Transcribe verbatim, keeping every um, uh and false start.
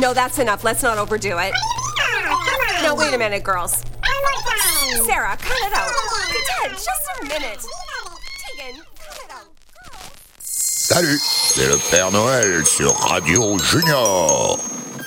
No, that's enough. Let's not overdo it. Now, wait a minute, girls. Sarah, cut it out. Dad, just a minute. Tegan, cut it out. Salut, c'est le Père Noël sur Radio Junior.